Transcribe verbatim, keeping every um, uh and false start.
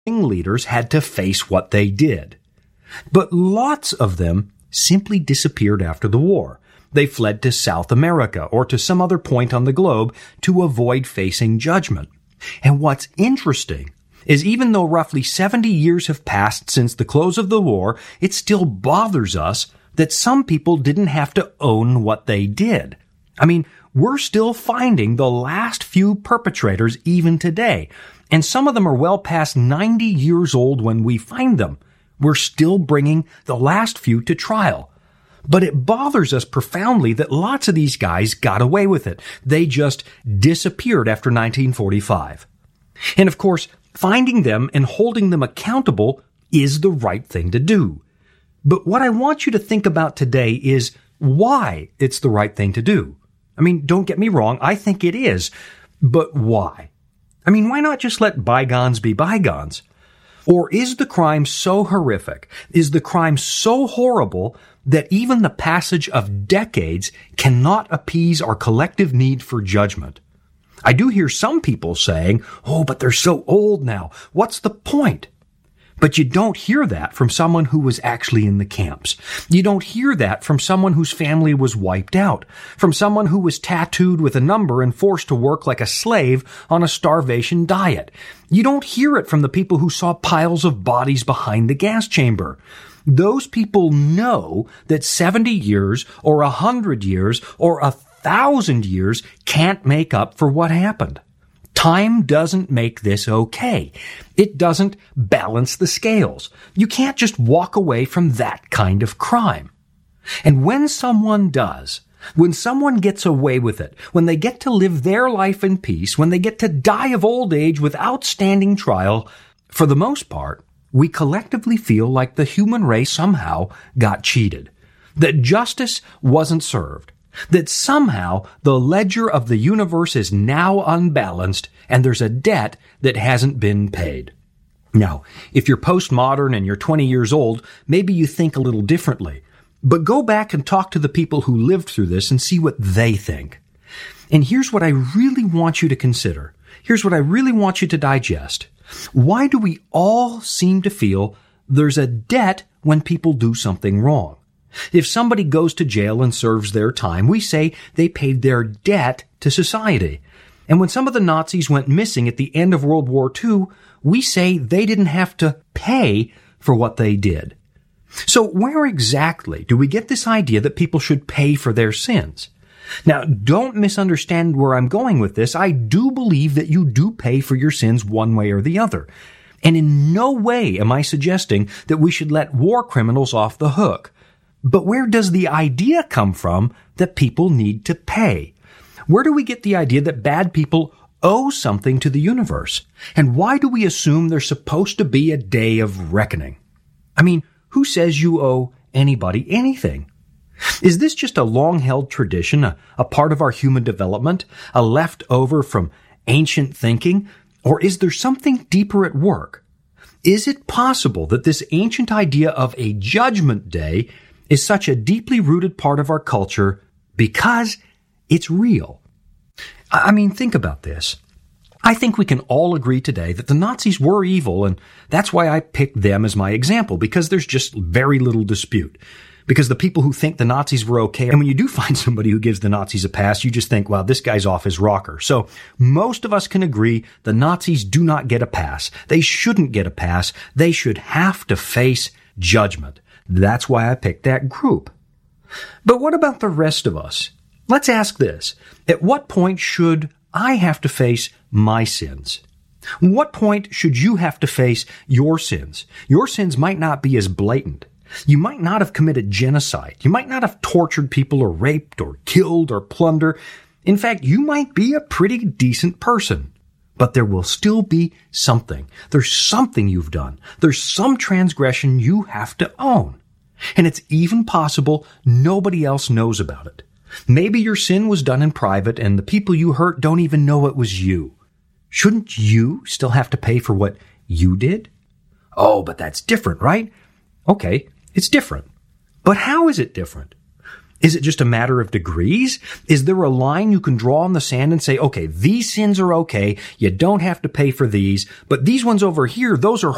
ringleaders had to face what they did. But lots of them simply disappeared after the war. They fled to South America or to some other point on the globe to avoid facing judgment. And what's interesting is even though roughly seventy years have passed since the close of the war, it still bothers us that some people didn't have to own what they did. I mean, we're still finding the last few perpetrators even today, and some of them are well past ninety years old when we find them. We're still bringing the last few to trial. But it bothers us profoundly that lots of these guys got away with it. They just disappeared after nineteen forty-five. And of course, finding them and holding them accountable is the right thing to do. But what I want you to think about today is why it's the right thing to do. I mean, don't get me wrong, I think it is. But why? I mean, why not just let bygones be bygones? Or is the crime so horrific, is the crime so horrible that even the passage of decades cannot appease our collective need for judgment? I do hear some people saying, oh, but they're so old now. What's the point? But you don't hear that from someone who was actually in the camps. You don't hear that from someone whose family was wiped out, from someone who was tattooed with a number and forced to work like a slave on a starvation diet. You don't hear it from the people who saw piles of bodies behind the gas chamber. Those people know that seventy years or a hundred years or a thousand years can't make up for what happened. Time doesn't make this okay. It doesn't balance the scales. You can't just walk away from that kind of crime. And when someone does, when someone gets away with it, when they get to live their life in peace, when they get to die of old age without standing trial, for the most part, we collectively feel like the human race somehow got cheated, that justice wasn't served, that somehow the ledger of the universe is now unbalanced and there's a debt that hasn't been paid. Now, if you're postmodern and you're twenty years old, maybe you think a little differently. But go back and talk to the people who lived through this and see what they think. And here's what I really want you to consider. Here's what I really want you to digest. Why do we all seem to feel there's a debt when people do something wrong? If somebody goes to jail and serves their time, we say they paid their debt to society. And when some of the Nazis went missing at the end of World War Two, we say they didn't have to pay for what they did. So where exactly do we get this idea that people should pay for their sins? Now, don't misunderstand where I'm going with this. I do believe that you do pay for your sins one way or the other. And in no way am I suggesting that we should let war criminals off the hook. But where does the idea come from that people need to pay? Where do we get the idea that bad people owe something to the universe? And why do we assume there's supposed to be a day of reckoning? I mean, who says you owe anybody anything? Is this just a long-held tradition, a, a part of our human development, a leftover from ancient thinking? Or is there something deeper at work? Is it possible that this ancient idea of a judgment day is such a deeply rooted part of our culture because it's real? I mean, think about this. I think we can all agree today that the Nazis were evil, and that's why I picked them as my example, because there's just very little dispute. Because the people who think the Nazis were okay, and when you do find somebody who gives the Nazis a pass, you just think, wow, this guy's off his rocker. So most of us can agree the Nazis do not get a pass. They shouldn't get a pass. They should have to face judgment. That's why I picked that group. But what about the rest of us? Let's ask this. At what point should I have to face my sins? What point should you have to face your sins? Your sins might not be as blatant. You might not have committed genocide. You might not have tortured people or raped or killed or plundered. In fact, you might be a pretty decent person. But there will still be something. There's something you've done. There's some transgression you have to own. And it's even possible nobody else knows about it. Maybe your sin was done in private and the people you hurt don't even know it was you. Shouldn't you still have to pay for what you did? Oh, but that's different, right? Okay, it's different. But how is it different? Is it just a matter of degrees? Is there a line you can draw in the sand and say, okay, these sins are okay, you don't have to pay for these, but these ones over here, those are